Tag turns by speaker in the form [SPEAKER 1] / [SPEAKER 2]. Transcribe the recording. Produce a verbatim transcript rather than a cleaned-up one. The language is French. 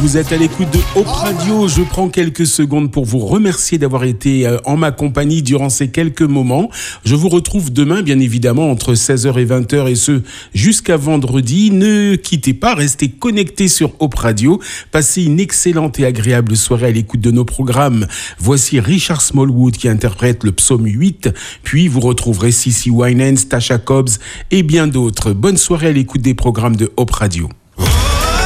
[SPEAKER 1] Vous êtes à l'écoute de Hope Radio. Je prends quelques secondes pour vous remercier d'avoir été en ma compagnie durant ces quelques moments. Je vous retrouve demain, bien évidemment, entre seize heures et vingt heures, et ce, jusqu'à vendredi. Ne quittez pas, restez connectés sur Hope Radio. Passez une excellente et agréable soirée à l'écoute de nos programmes. Voici Richard Smallwood qui interprète le psaume huit. Puis vous retrouverez Cissy Winans, Tasha Cobbs et bien d'autres. Bonne soirée à l'écoute des programmes de Hope Radio.